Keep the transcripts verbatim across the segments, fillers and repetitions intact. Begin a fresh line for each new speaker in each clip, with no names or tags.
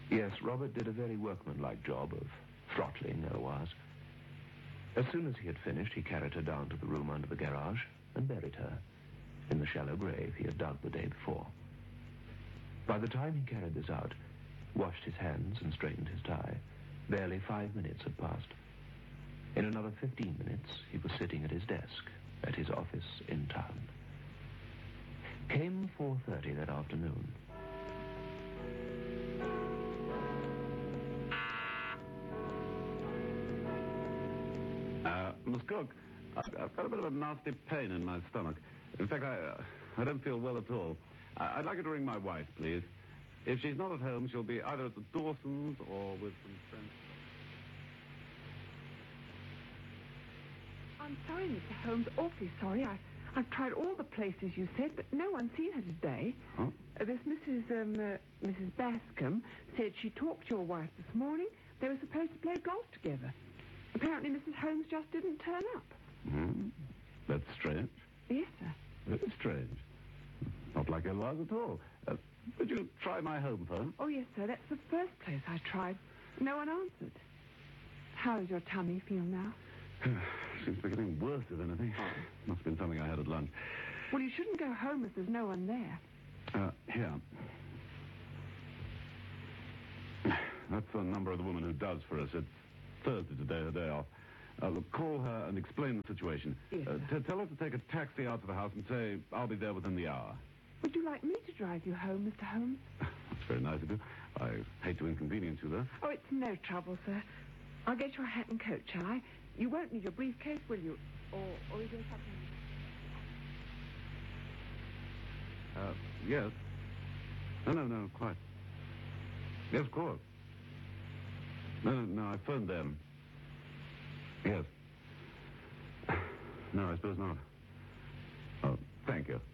Yes, Robert did a very workmanlike job of throttling Eloise. As soon as he had finished, he carried her down to the room under the garage and buried her in the shallow grave he had dug the day before. By the time he carried this out, washed his hands and straightened his tie, barely five minutes had passed. In another fifteen minutes, he was sitting at his desk at his office in town. Came four thirty that afternoon.
Uh, Miss Cook, I've, I've got a bit of a nasty pain in my stomach. In fact, I, uh, I don't feel well at all. I, I'd like you to ring my wife, please. If she's not at home, she'll be either at the Dawsons or with some friends.
I'm sorry, Mister Holmes. Awfully sorry. I, I've tried all the places you said, but no one's seen her today.
Huh?
Uh, this Missus Um, uh, Missus Bascom said she talked to your wife this morning. They were supposed to play golf together. Apparently, Missus Holmes just didn't turn up.
Hmm. That's strange.
Yes, sir.
Very strange. Not like Eloise at all. Uh, would you try my home phone?
Oh, yes, sir. That's the first place I tried. No one answered. How does your tummy feel now?
Seems to be getting worse, if anything. Must have been something I had at lunch.
Well, you shouldn't go home if there's no one there.
Uh, here. That's the number of the woman who does for us. It's Thursday today, her day off. Uh, look, call her and explain the situation.
Yes,
uh, t- tell her to take a taxi out to the house and say, I'll be there within the hour.
Would you like me to drive you home, Mister Holmes?
That's very nice of you. I hate to inconvenience you, though.
Oh, it's no trouble, sir. I'll get your hat and coat, shall I? You won't need your briefcase, will you? Or, or is there something...
Uh, yes. No, no, no, quite. Yes, of course. No, no, no, I phoned them. Yes. No, I suppose not. Oh, thank you.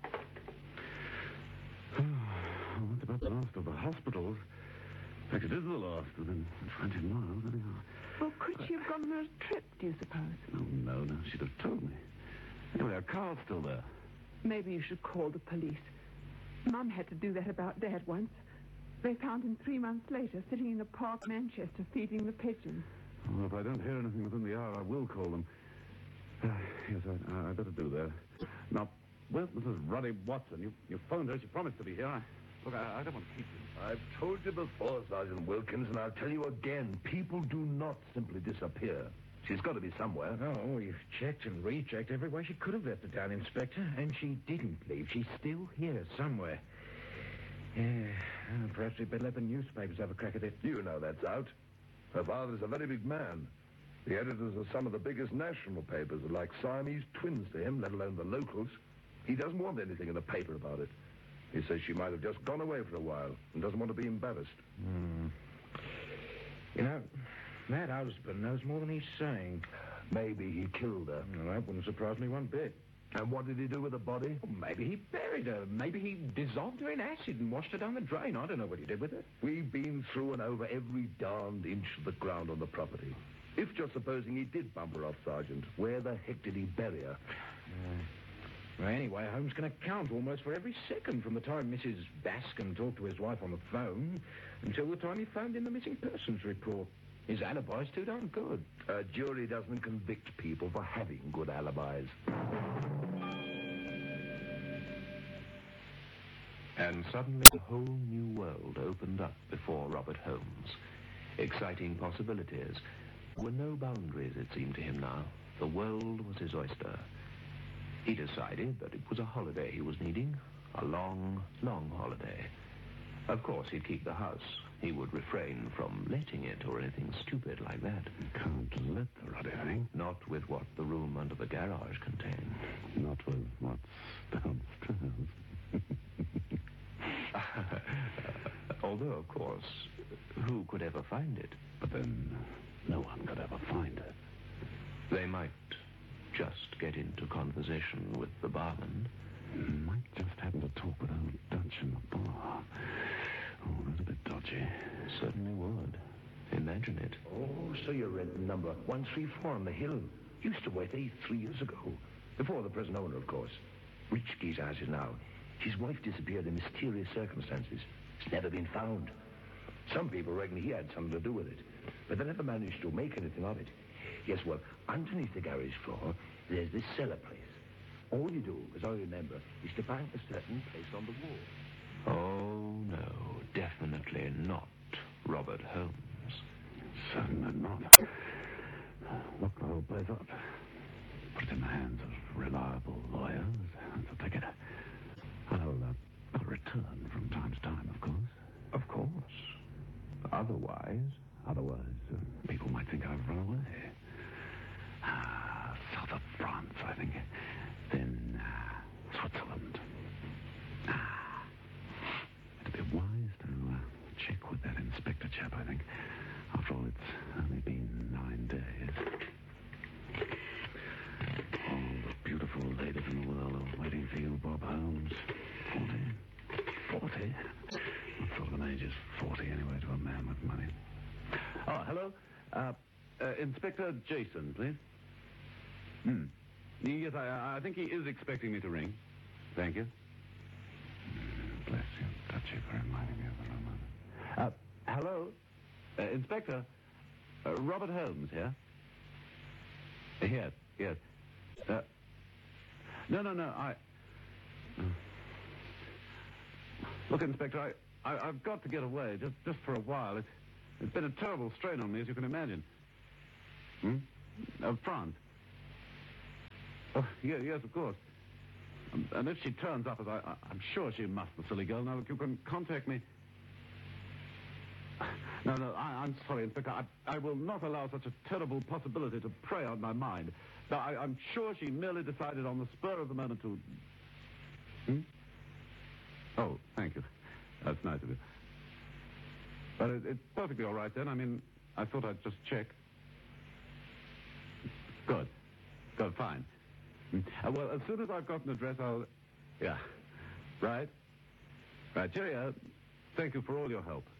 What about the last of the hospitals? In fact, it is the last within twenty miles, anyhow.
Well, could she have gone on a trip, do you suppose?
Oh, no, no, she'd have told me. Anyway, her car's still there.
Maybe you should call the police. Mum had to do that about Dad once. They found him three months later, sitting in a park, Manchester, feeding the pigeons.
Well, if I don't hear anything within the hour, I will call them. Uh, yes, I, I better do that. Now, where's Missus Ruddy Watson? You, you phoned her. She promised to be here. I, look, I, I don't want to keep you.
I've told you before, Sergeant Wilkins, and I'll tell you again. People do not simply disappear. She's got to be somewhere.
Oh, we've checked and rechecked everywhere she could have left it down, Inspector, and she didn't leave. She's still here somewhere. Yeah, well, perhaps we'd better let the newspapers have a crack at it.
You know that's out. Her father's a very big man. The editors of some of the biggest national papers are like Siamese twins to him, let alone the locals. He doesn't want anything in the paper about it. He says she might have just gone away for a while and doesn't want to be embarrassed.
Hmm. You know, that husband knows more than he's saying.
Maybe he killed her.
Well, that wouldn't surprise me one bit.
And what did he do with the body?
Well, maybe he buried her. Maybe he dissolved her in acid and washed her down the drain. I don't know what he did with her.
We've been through and over every darned inch of the ground on the property. If just supposing he did bump her off, Sergeant, where the heck did he bury her?
Uh, well, anyway, Holmes can account almost for every second from the time Missus Bascom talked to his wife on the phone until the time he phoned in the missing persons report. His alibi's too darn good.
A jury doesn't convict people for having good alibis.
And suddenly a whole new world opened up before Robert Holmes. Exciting possibilities. There were no boundaries, it seemed to him now. The world was his oyster. He decided that it was a holiday he was needing. A long, long holiday. Of course, he'd keep the house. He would refrain from letting it or anything stupid like that.
You can't let the ruddy hang.
Not with what the room under the garage contained.
Not with what's downstairs.
Although, of course, who could ever find it?
But then, no one could ever find it.
They might just get into conversation with the barman.
Might just happen to talk with old Dutch in the bar. Oh, that's a bit dodgy.
Certainly would. Imagine it.
Oh, so you're at number one three four on the hill. Used to wait there three years ago. Before the present owner, of course. Rich geezer has it now. His wife disappeared in mysterious circumstances. It's never been found. Some people reckon he had something to do with it, but they never managed to make anything of it. Yes, well, underneath the garage floor, there's this cellar place. All you do, as I remember, is to find a certain place on the wall.
Oh, no, definitely not Robert Holmes.
Certainly not. Lock the whole place up. Put it in the hands of reliable lawyers. So take it. I'll, uh, I'll return from time to time, of course.
Of course. Otherwise...
Otherwise, uh, people might think I've run away. Ah, south of France, I think. Then uh, Switzerland. Ah, it'd be wise to uh, check with that inspector chap, I think. After all, it's only been nine days. All the beautiful ladies in the world are waiting for you, Bob Holmes. Forty? Forty? What sort of an age is forty, anyway, to a man with money? Oh, hello. Uh, uh, Inspector Jason, please. Hmm. Yes, I, I think he is expecting me to ring. Thank you. Bless you. Touch you for reminding me of the Roman. Uh, hello? Uh, Inspector? Uh, Robert Holmes here? Uh, yes, yes. Uh, no, no, no, I... Uh, look, Inspector, I, I, I've got to get away, just, just for a while. It's, it's been a terrible strain on me, as you can imagine. Hmm? Uh, France. Oh, yeah, yes, of course. Um, and if she turns up, as I, I, I'm sure she must, the silly girl. Now, look, you can contact me. No, no, I, I'm sorry, Inspector. I, I will not allow such a terrible possibility to prey on my mind. Now, I, I'm sure she merely decided on the spur of the moment to... Hmm? Oh, thank you. That's nice of you. But it, it's perfectly all right, then. I mean, I thought I'd just check. Good. Good, fine. Uh, well, as soon as I've got an address, I'll... Yeah. Right? Right, cheerio. Thank you for all your help.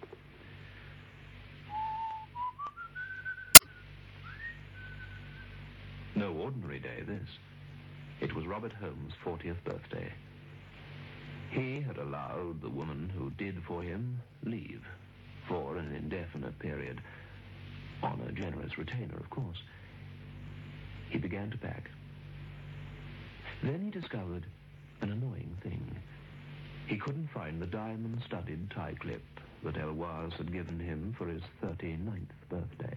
No ordinary day, this. It was Robert Holmes' fortieth birthday. He had allowed the woman who did for him leave for an indefinite period, on a generous retainer, of course. He began to pack. Then he discovered an annoying thing. He couldn't find the diamond-studded tie clip that Eloise had given him for his thirty-ninth birthday.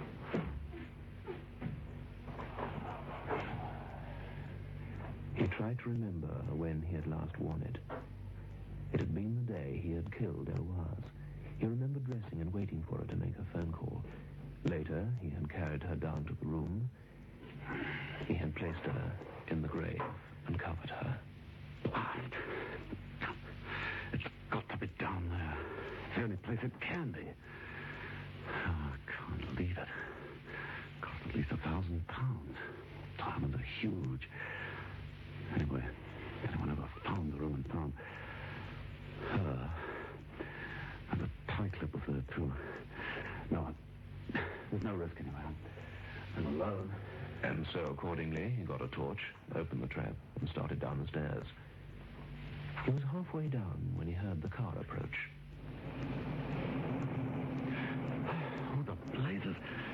He tried to remember when he had last worn it. It had been the day he had killed Eloise. He remembered dressing and waiting for her to make a phone call. Later, he had carried her down to the room. He had placed her in the grave and covered her.
Blast. It's got to be down there. It's the only place it can be. Oh, I can't leave it. Cost at least a thousand pounds. Diamonds are huge. Anyway, anyone ever found the room and found her? And the tie clip was there, too. No, there's no risk anyway. I'm, I'm alone.
And so, accordingly, he got a torch, opened the trap, and started down the stairs. He was halfway down when he heard the car approach.
Oh, the blazes.